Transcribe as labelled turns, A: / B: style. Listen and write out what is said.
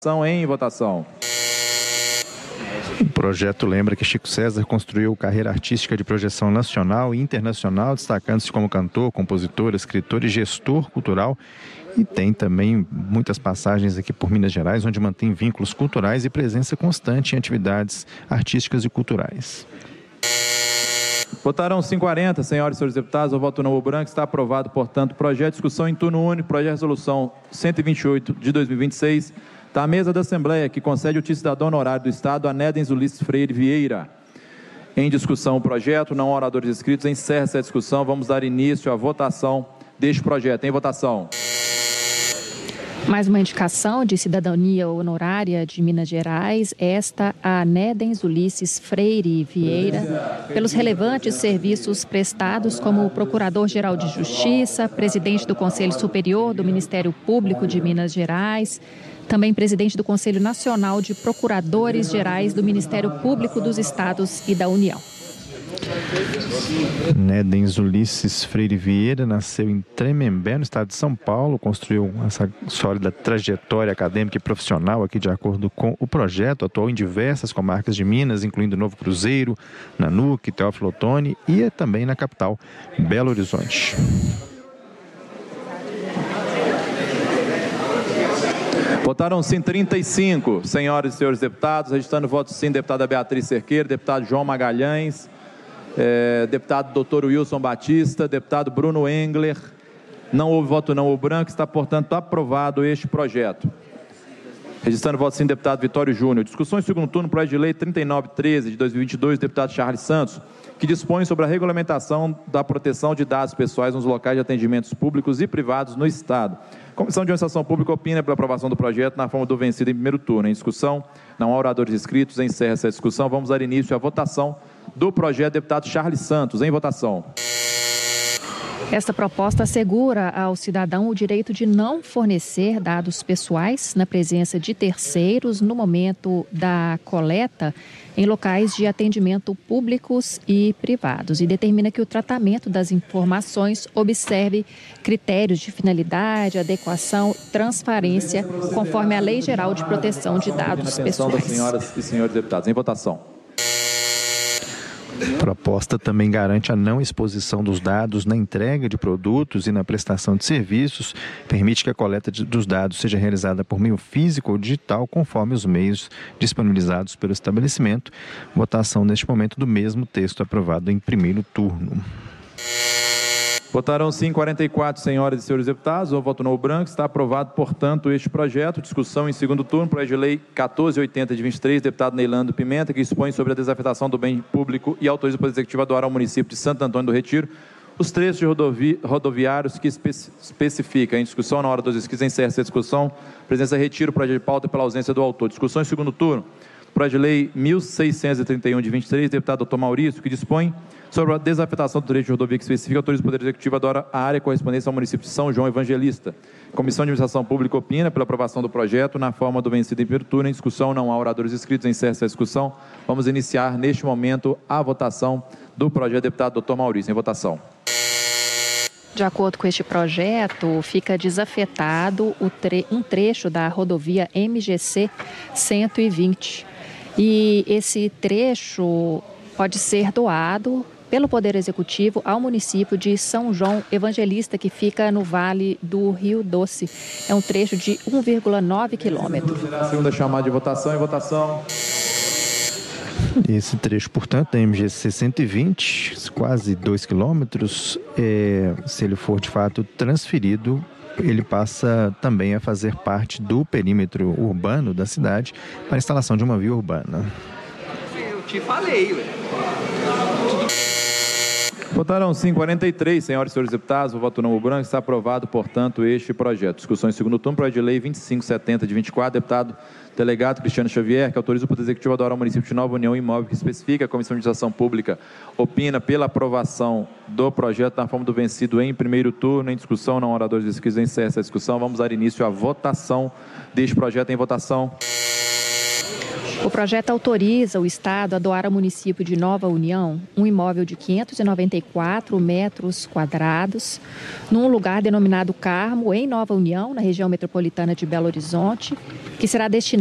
A: Em votação.
B: O projeto lembra que Chico César construiu carreira artística de projeção nacional e internacional, destacando-se como cantor, compositor, escritor e gestor cultural. E tem também muitas passagens aqui por Minas Gerais, onde mantém vínculos culturais e presença constante em atividades artísticas e culturais.
A: Votaram 40, senhoras e senhores deputados. O voto não ou branco. Está aprovado, portanto, projeto de discussão em turno único, projeto de resolução 128 de 2026, da mesa da Assembleia, que concede o título de cidadão honorário do Estado a Nédens Ulisses Freire Vieira. Em discussão o projeto, não há oradores inscritos. Encerra essa discussão. Vamos dar início à votação deste projeto. Em votação.
C: Mais uma indicação de cidadania honorária de Minas Gerais, esta a Nédens Ulisses Freire Vieira, pelos relevantes serviços prestados como Procurador-Geral de Justiça, presidente do Conselho Superior do Ministério Público de Minas Gerais, também presidente do Conselho Nacional de Procuradores Gerais do Ministério Público dos Estados e da União.
B: Nédens Ulisses Freire Vieira nasceu em Tremembé, no estado de São Paulo, construiu essa sólida trajetória acadêmica e profissional aqui de acordo com o projeto, atuou em diversas comarcas de Minas, incluindo Novo Cruzeiro, Nanuque, Teófilo Otoni e também na capital, Belo Horizonte.
A: Votaram sim 35, senhoras e senhores deputados. Registrando voto sim, deputada Beatriz Cerqueira, deputado João Magalhães, deputado Dr. Wilson Batista, deputado Bruno Engler. Não houve voto não ou branco. Está, portanto, aprovado este projeto. Registrando voto sim, deputado Vitório Júnior. Discussão em segundo turno, projeto de lei 3913 de 2022, deputado Charles Santos, que dispõe sobre a regulamentação da proteção de dados pessoais nos locais de atendimentos públicos e privados no Estado. A Comissão de Administração Pública opina pela aprovação do projeto na forma do vencido em primeiro turno. Em discussão, não há oradores inscritos. Encerra essa discussão. Vamos dar início à votação do projeto. Deputado Charles Santos, em votação.
C: Esta proposta assegura ao cidadão o direito de não fornecer dados pessoais na presença de terceiros no momento da coleta em locais de atendimento públicos e privados e determina que o tratamento das informações observe critérios de finalidade, adequação, transparência, conforme a Lei Geral de Proteção de Dados Pessoais.
A: Das senhoras e senhores deputados, em votação.
B: A proposta também garante a não exposição dos dados na entrega de produtos e na prestação de serviços, permite que a coleta dos dados seja realizada por meio físico ou digital, conforme os meios disponibilizados pelo estabelecimento. Votação neste momento do mesmo texto aprovado em primeiro turno.
A: Votaram sim 44, senhoras e senhores deputados. O voto não branco. Está aprovado, portanto, este projeto. Discussão em segundo turno, projeto de lei 1480 de 23, deputado Neilando Pimenta, que dispõe sobre a desafetação do bem público e autoriza o Poder Executivo a doar ao município de Santo Antônio do Retiro os trechos de rodoviários que especifica. Em discussão, na hora dos inscritos, encerra essa discussão. Presença retiro, projeto de pauta pela ausência do autor. Discussão em segundo turno. Projeto de lei 1631 de 23, deputado Dr. Maurício, que dispõe sobre a desafetação do trecho de rodovia que especifica, autoriza o Poder Executivo a doar a área correspondente ao município de São João Evangelista. A Comissão de Administração Pública opina pela aprovação do projeto na forma do vencido em primeiro turno. Em discussão, não há oradores inscritos. Encerra essa discussão. Vamos iniciar, neste momento, a votação do projeto. Deputado Dr. Maurício, em votação.
C: De acordo com este projeto, fica desafetado um trecho da rodovia MGC 120. E esse trecho pode ser doado pelo Poder Executivo ao município de São João Evangelista, que fica no Vale do Rio Doce. É um trecho de 1,9 quilômetros.
A: Segunda chamada de votação. Em votação.
B: Esse trecho, portanto, da MGC 120, quase 2 quilômetros, se ele for de fato transferido, ele passa também a fazer parte do perímetro urbano da cidade para a instalação de uma via urbana.
D: Eu te falei, ué.
A: Votaram sim 43, senhoras e senhores deputados. O voto não branco. Está aprovado, portanto, este projeto. Discussão em segundo turno, projeto de lei 2570 de 24, deputado delegado Cristiano Xavier, que autoriza o Poder Executivo a doar ao município de Nova União imóvel que especifica. A Comissão de Administração Pública opina pela aprovação do projeto na forma do vencido em primeiro turno. Em discussão, não há oradores inscritos. Encerra essa discussão. Vamos dar início à votação deste projeto. Em votação.
C: O projeto autoriza o Estado a doar ao município de Nova União um imóvel de 594 metros quadrados, num lugar denominado Carmo, em Nova União, na região metropolitana de Belo Horizonte, que será destinado